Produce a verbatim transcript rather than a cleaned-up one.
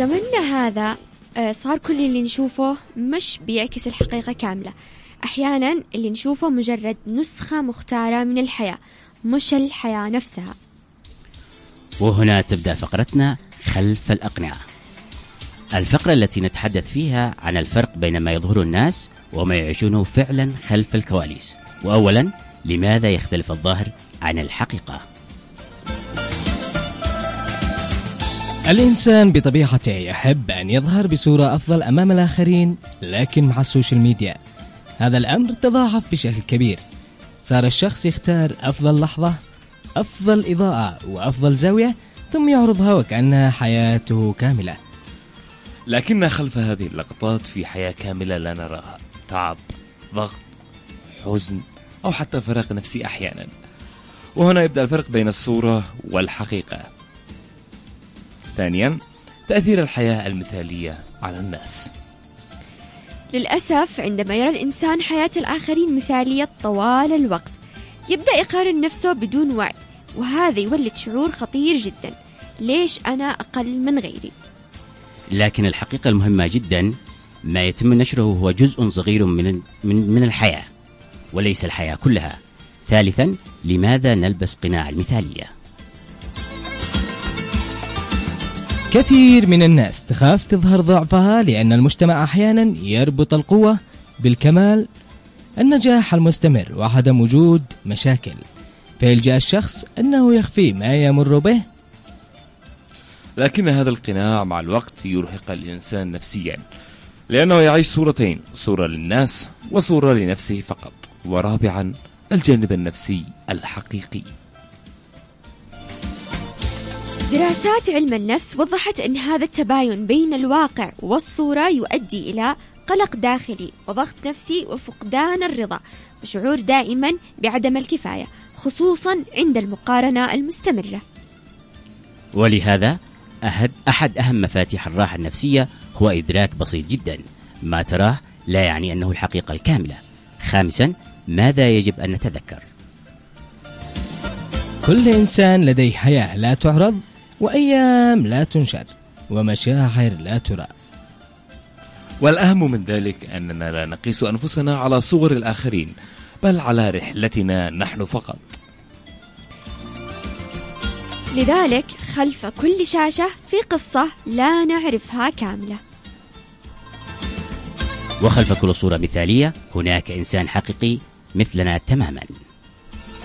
زمننا هذا صار كل اللي نشوفه مش بيعكس الحقيقة كاملة. أحيانا اللي نشوفه مجرد نسخة مختارة من الحياة، مش الحياة نفسها. وهنا تبدأ فقرتنا خلف الأقنعة، الفقرة التي نتحدث فيها عن الفرق بين ما يظهر الناس وما يعيشونه فعلا خلف الكواليس. وأولا، لماذا يختلف الظاهر عن الحقيقة؟ الإنسان بطبيعته يحب أن يظهر بصورة أفضل أمام الآخرين، لكن مع السوشيال ميديا هذا الأمر تضاعف بشكل كبير. صار الشخص يختار أفضل لحظة، أفضل إضاءة وأفضل زاوية، ثم يعرضها وكأنها حياته كاملة. لكن خلف هذه اللقطات في حياة كاملة لا نراها، تعب، ضغط، حزن، أو حتى فراغ نفسي أحيانا. وهنا يبدأ الفرق بين الصورة والحقيقة. ثانيا، تأثير الحياة المثالية على الناس. للأسف عندما يرى الإنسان حياة الآخرين مثالية طوال الوقت، يبدأ يقارن نفسه بدون وعي، وهذا يولد شعور خطير جدا: ليش أنا أقل من غيري؟ لكن الحقيقة المهمة جدا، ما يتم نشره هو جزء صغير من من من الحياة وليس الحياة كلها. ثالثا، لماذا نلبس قناع المثالية؟ كثير من الناس تخاف تظهر ضعفها، لأن المجتمع أحيانا يربط القوة بالكمال، النجاح المستمر وعدم وجود مشاكل، فيلجأ الشخص أنه يخفي ما يمر به. لكن هذا القناع مع الوقت يرهق الإنسان نفسيا، لأنه يعيش صورتين، صورة للناس وصورة لنفسه فقط. ورابعا، الجانب النفسي الحقيقي. دراسات علم النفس وضحت أن هذا التباين بين الواقع والصورة يؤدي إلى قلق داخلي وضغط نفسي وفقدان الرضا وشعور دائما بعدم الكفاية، خصوصا عند المقارنة المستمرة. ولهذا أحد, أحد أهم مفاتيح الراحة النفسية هو إدراك بسيط جدا: ما تراه لا يعني أنه الحقيقة الكاملة. خامسا، ماذا يجب أن نتذكر؟ كل إنسان لديه حياة لا تعرض، وأيام لا تنشر، ومشاعر لا ترى. والأهم من ذلك أننا لا نقيس أنفسنا على صور الآخرين، بل على رحلتنا نحن فقط. لذلك خلف كل شاشة في قصة لا نعرفها كاملة، وخلف كل صورة مثالية هناك إنسان حقيقي مثلنا تماما.